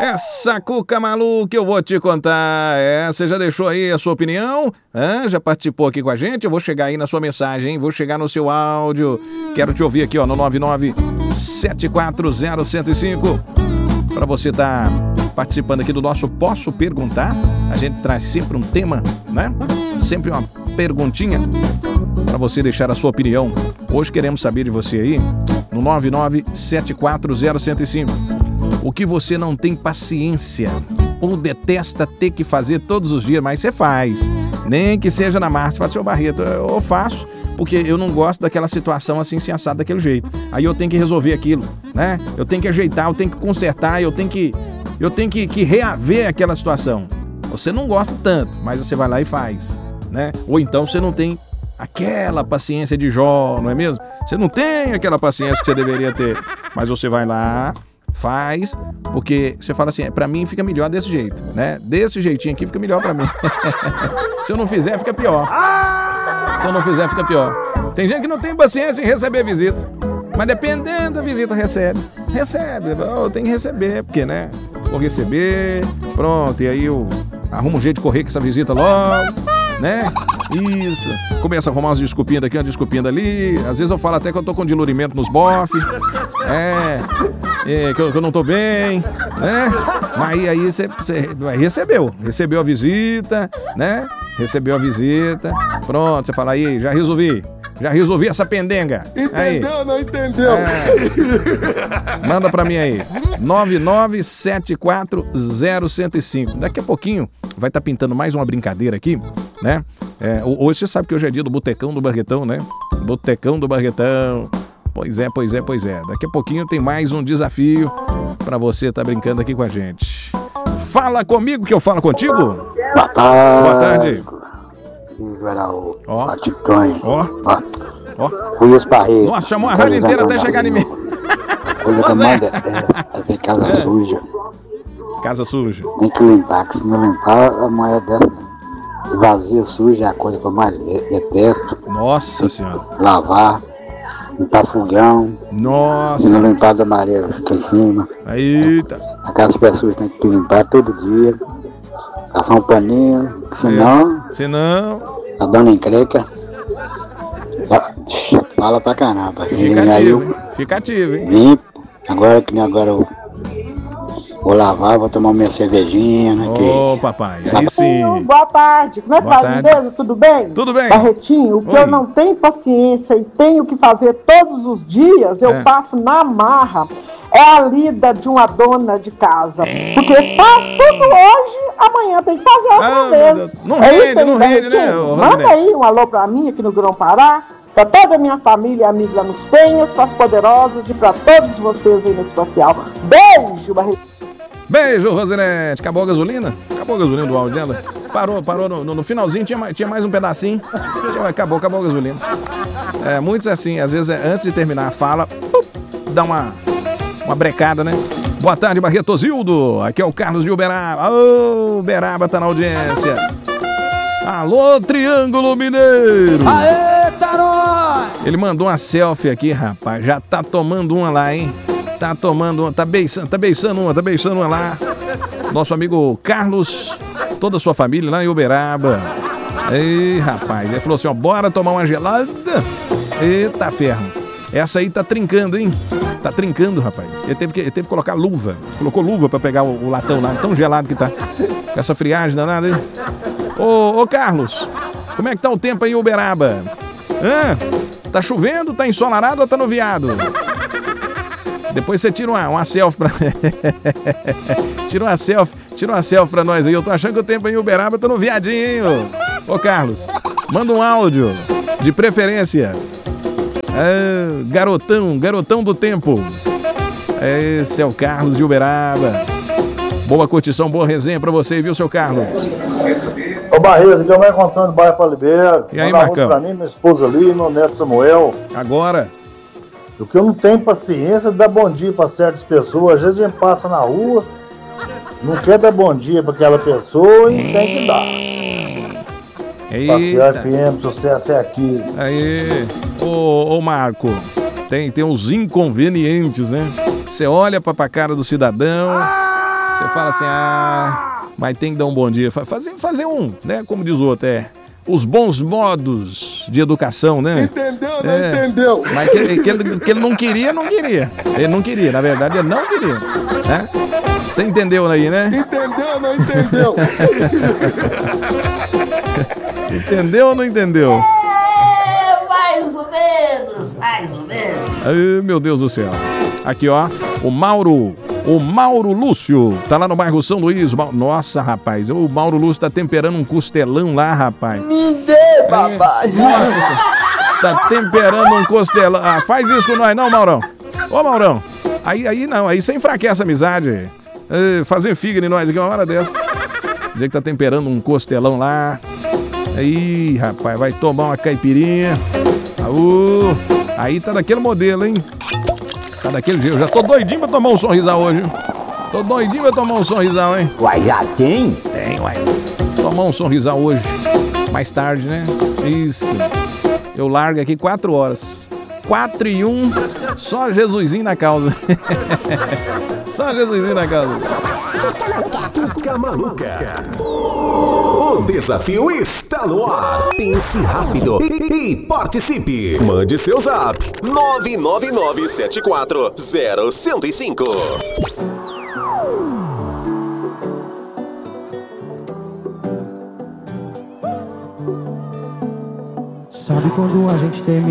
Essa cuca maluca eu vou te contar. Você já deixou aí a sua opinião? Já participou aqui com a gente? Eu vou chegar aí na sua mensagem, hein? Vou chegar no seu áudio. Quero te ouvir aqui, ó, no 99740105. Para você estar participando aqui do nosso Posso Perguntar. A gente traz sempre um tema, né? Sempre uma perguntinha para você deixar a sua opinião. Hoje queremos saber de você aí no 99740105. O que você não tem paciência ou detesta ter que fazer todos os dias, mas você faz. Nem que seja na marcha, fala, seu Barreto, eu faço, porque eu não gosto daquela situação assim, sensata daquele jeito. Aí eu tenho que resolver aquilo, né? Eu tenho que ajeitar, eu tenho que consertar, eu tenho que reaver aquela situação. Você não gosta tanto, mas você vai lá e faz, né? Ou então você não tem aquela paciência de Jó, não é mesmo? Você não tem aquela paciência que você deveria ter, mas você vai lá, faz, porque você fala assim, pra mim fica melhor desse jeito, né? Desse jeitinho aqui fica melhor pra mim. Se eu não fizer, fica pior. Se eu não fizer, fica pior. Tem gente que não tem paciência em receber visita, mas dependendo da visita, recebe. Eu tenho que receber, porque, né? Vou receber, pronto, e aí eu arrumo um jeito de correr com essa visita logo, né? Isso. Começa a arrumar umas desculpinhas daqui, uma desculpinha dali. Às vezes eu falo até que eu tô com dilurimento nos bofes. Que eu não tô bem, né? Mas aí você recebeu a visita, né? Recebeu a visita, pronto, você fala aí, já resolvi essa pendenga. Entendeu, aí. Não entendeu? Manda pra mim aí, 99740105. Daqui a pouquinho vai estar pintando mais uma brincadeira aqui, né? Hoje você sabe que hoje é dia do Botecão do Barretão, né? Botecão do Barretão. Pois é. Daqui a pouquinho tem mais um desafio pra você estar brincando aqui com a gente. Fala comigo que eu falo contigo. Boa tarde. Boa tarde. Geral, Ó. Atitonho. Ó. Fui os Barretos. Nossa, chamou a rádio inteira até chegar em mim. Coisa que eu mais detesto é ver casa suja. Casa suja. Tem que limpar, que se não limpar, a mulher dessa vazia suja é a coisa que eu mais detesto. Nossa senhora. Lavar, limpar fogão. Nossa. Se não limpar, a Maria fica em cima. Eita. Aquelas pessoas têm que limpar todo dia. Passar um paninho, senão a dona encrenca. Fala pra caramba. Fica ativo, hein? Limpo. Agora eu vou lavar, vou tomar minha cervejinha, né? Ô, papai, aí sim. Boa tarde. Como é que vai, beleza? Tudo bem? Tudo bem. Barretinho, o que eu não tenho paciência e tenho que fazer todos os dias, eu faço na marra. É a lida de uma dona de casa. Porque faz tudo hoje, amanhã tem que fazer outra vez. Não rende, né? Manda aí um alô pra mim aqui no Grão Pará, pra toda a minha família e amiga lá nos Penhas, pras Poderosas e pra todos vocês aí nesse social. Beijo, Barretinho. Beijo, Rosinete. Acabou a gasolina? Acabou a gasolina do áudio dela? Parou no finalzinho, tinha mais um pedacinho. Acabou a gasolina. Muitos assim, às vezes antes de terminar a fala, dá uma brecada, né? Boa tarde, Barretozildo. Aqui é o Carlos de Uberaba. Ô, Uberaba tá na audiência. Alô, Triângulo Mineiro. Aê, Taró! Ele mandou uma selfie aqui, rapaz. Já tá tomando uma lá, hein? Tá tomando uma, tá beiçando uma lá. Nosso amigo Carlos, toda a sua família lá em Uberaba. Ei, rapaz, ele falou assim, ó, bora tomar uma gelada. Eita ferro. Essa aí tá trincando, hein? Tá trincando, rapaz. Ele teve que colocar luva. Colocou luva pra pegar o latão lá, tão gelado que tá. Com essa friagem danada, hein? Ô, Carlos, como é que tá o tempo aí em Uberaba? Tá chovendo, tá ensolarado ou tá nuviado? Depois você tira uma selfie pra... tira uma selfie pra nós aí. Eu tô achando que o tempo aí em Uberaba tá nuviadinho, hein, ô Carlos? Manda um áudio, de preferência. Garotão do tempo. Esse é o Carlos de Uberaba. Boa curtição, boa resenha pra você, viu, seu Carlos? Ô Barreto, aqui é o Marco Antônio do bairro Palibeiro. E aí, Marcão? Pra mim, minha esposa ali, meu neto Samuel. Agora. O que eu não tenho paciência é dar bom dia pra certas pessoas. Às vezes a gente passa na rua, não quer dar bom dia pra aquela pessoa e tem que dar. Passear FM, sucesso é aqui. Aí, ô Marco, tem uns inconvenientes, né? Você olha pra cara do cidadão, Você fala assim, mas tem que dar um bom dia. Fazer um, né? Como diz o outro, os bons modos de educação, né? Entendeu, não entendeu? Mas que ele não queria. Ele não queria, na verdade, ele não queria, né? Você entendeu aí, né? Entendeu, não entendeu? Entendeu ou não entendeu? Mais ou menos. Ai, meu Deus do céu. Aqui, ó, o Mauro Lúcio, tá lá no bairro São Luís. Nossa, rapaz, o Mauro Lúcio tá temperando um costelão lá, rapaz. Me dê, papai. Nossa, tá temperando um costelão. Faz isso com nós não, Maurão. Ô, Maurão, aí não, aí você enfraquece a amizade. Fazer figa em nós aqui uma hora dessa. Dizer que tá temperando um costelão lá. Aí, rapaz, vai tomar uma caipirinha. Aí tá daquele modelo, hein? Tá daquele jeito. Eu já tô doidinho pra tomar um sorrisal hoje. Hein? Uai, já tem? Tem, uai. Tomar um sorrisal hoje. Mais tarde, né? Isso. Eu largo aqui 4 horas. 4:01. Só Jesusinho na causa. Só Jesusinho na causa. Tuca Maluca. O desafio está no ar. Pense rápido e participe. Mande seu zap. 999740105. Sabe quando a gente termina?